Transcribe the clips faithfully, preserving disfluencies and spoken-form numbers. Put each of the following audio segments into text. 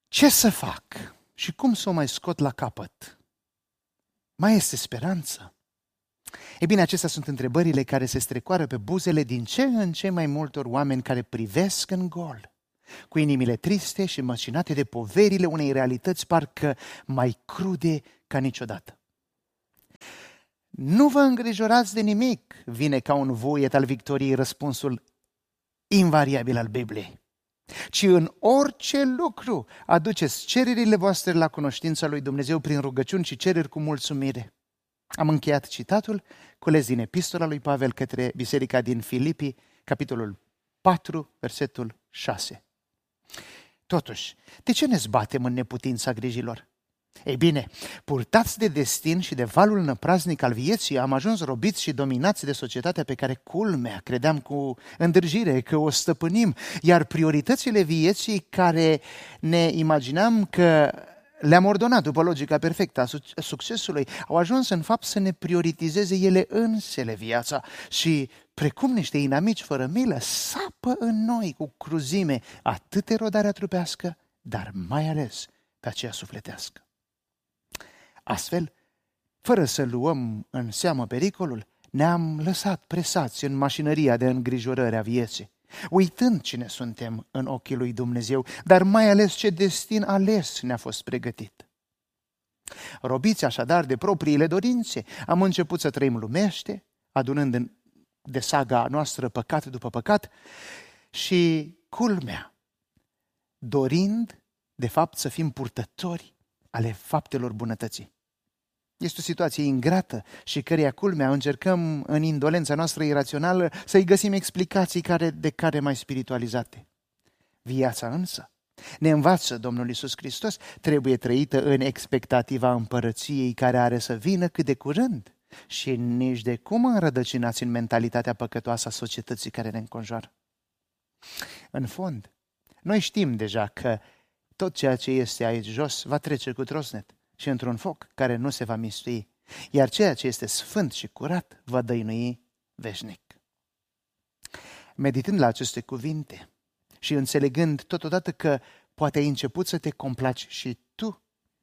Ce să fac și cum să o mai scot la capăt? Mai este speranță? E bine, acestea sunt întrebările care se strecoară pe buzele din ce în ce mai multor oameni care privesc în gol, cu inimile triste și măcinate de poverile unei realități parcă mai crude ca niciodată. Nu vă îngrijorați de nimic, vine ca un vuiet al victoriei răspunsul invariabil al Bibliei, ci în orice lucru aduceți cererile voastre la cunoștința lui Dumnezeu prin rugăciuni și cereri cu mulțumire. Am încheiat citatul, cules din epistola lui Pavel către biserica din Filipi, capitolul patru, versetul șase. Totuși, de ce ne zbatem în neputința grijilor? Ei bine, purtați de destin și de valul năpraznic al vieții, am ajuns robiți și dominați de societatea pe care, culmea, credeam cu îndrăjire că o stăpânim, iar prioritățile vieții care ne imaginam că le-am ordonat după logica perfectă a succesului, au ajuns în fapt să ne prioritizeze ele însele viața și, precum niște inamici fără milă, sapă în noi cu cruzime atât erodarea trupească, dar mai ales pe aceea sufletească. Astfel, fără să luăm în seamă pericolul, ne-am lăsat presați în mașinăria de îngrijorări a vieții, uitând cine suntem în ochii lui Dumnezeu, dar mai ales ce destin ales ne-a fost pregătit. Robiți așadar de propriile dorințe, am început să trăim lumește, adunând de saga noastră păcat după păcat și, culmea, dorind de fapt să fim purtători ale faptelor bunătății. Este o situație ingrată și căreia, culmea, încercăm în indolența noastră irațională să-i găsim explicații care de care mai spiritualizate. Viața însă, ne învață Domnul Iisus Hristos, trebuie trăită în expectativa împărăției care are să vină cât de curând și nici de cum înrădăcinați în mentalitatea păcătoasă a societății care ne înconjoară. În fond, noi știm deja că tot ceea ce este aici jos va trece cu trosnet și într-un foc care nu se va mistui, iar ceea ce este sfânt și curat va dăinui veșnic. Meditând la aceste cuvinte și înțelegând totodată că poate ai început să te complaci și tu,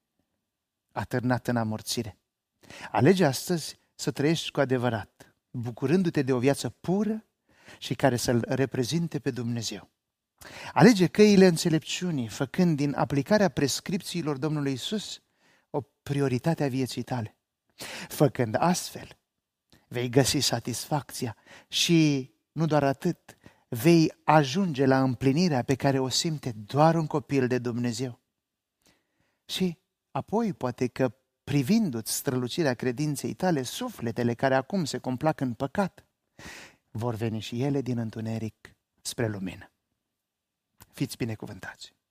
atârnat în amorțire, alege astăzi să trăiești cu adevărat, bucurându-te de o viață pură și care să-L reprezinte pe Dumnezeu. Alege căile înțelepciunii, făcând din aplicarea prescripțiilor Domnului Iisus o prioritate a vieții tale. Făcând astfel, vei găsi satisfacția și, nu doar atât, vei ajunge la împlinirea pe care o simte doar un copil de Dumnezeu. Și apoi, poate că privindu-ți strălucirea credinței tale, sufletele care acum se complac în păcat, vor veni și ele din întuneric spre lumină. Fiți binecuvântați!